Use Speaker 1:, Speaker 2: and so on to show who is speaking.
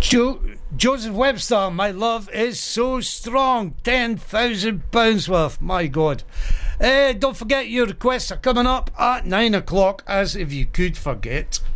Speaker 1: Joseph Webster, my love is so strong. £10,000 worth. My God. Don't forget your requests are coming up at 9 o'clock, as if you could forget.